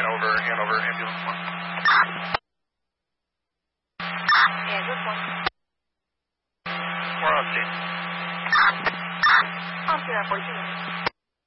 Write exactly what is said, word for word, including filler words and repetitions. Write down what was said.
Hanover, Hanover, ambulance one. Yeah, this one. We're on scene. On to that forty-two.